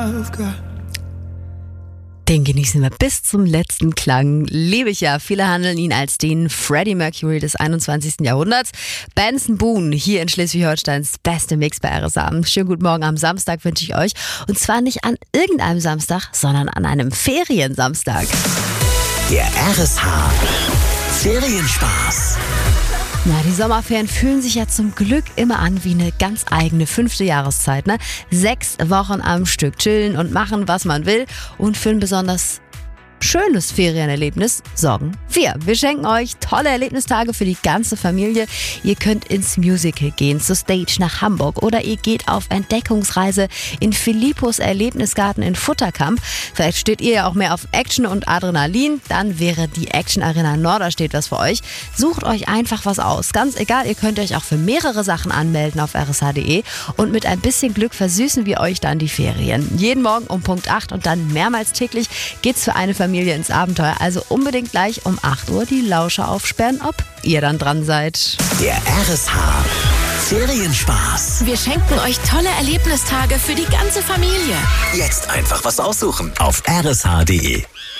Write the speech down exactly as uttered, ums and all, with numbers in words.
Den genießen wir bis zum letzten Klang. Liebe ich ja. Viele handeln ihn als den Freddie Mercury des einundzwanzigsten Jahrhunderts. Benson Boone hier in Schleswig-Holsteins beste Mix bei R S H. Schönen guten Morgen am Samstag wünsche ich euch. Und zwar nicht an irgendeinem Samstag, sondern an einem Feriensamstag. Der R S H Ferienspaß. Na, die Sommerferien fühlen sich ja zum Glück immer an wie eine ganz eigene fünfte Jahreszeit, ne? Sechs Wochen am Stück chillen und machen, was man will. Und für ein besonders schönes Ferienerlebnis sorgen wir. Wir schenken euch tolle Erlebnistage für die ganze Familie. Ihr könnt ins Musical gehen, zur Stage nach Hamburg oder ihr geht auf Entdeckungsreise in Philippus Erlebnisgarten in Futterkamp. Vielleicht steht ihr ja auch mehr auf Action und Adrenalin. Dann wäre die Action Arena Norderstedt was für euch. Sucht euch einfach was aus. Ganz egal, ihr könnt euch auch für mehrere Sachen anmelden auf r s h punkt d e und mit ein bisschen Glück versüßen wir euch dann die Ferien. Jeden Morgen um Punkt acht und dann mehrmals täglich geht's für eine Familie ins Abenteuer. Also unbedingt gleich um acht Uhr die Lauscher aufsperren, ob ihr dann dran seid. Der R S H Ferienspaß. Wir schenken euch tolle Erlebnistage für die ganze Familie. Jetzt einfach was aussuchen auf r s h punkt d e.